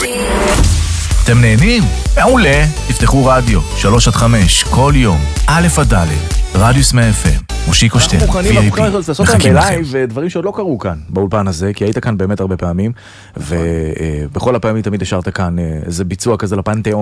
אתם נהנים? מעולה. תפתחו רדיו 3-5 כל יום א' עד ד' רדיוס 100 FM. מושיקו שטרן, VIP. לעשות כאן בלייב דברים שעוד לא קרו כאן באולפן הזה, כי היית כאן באמת הרבה פעמים, ובכל הפעמים תמיד השארת כאן איזה ביצוע כזה לפנתיאון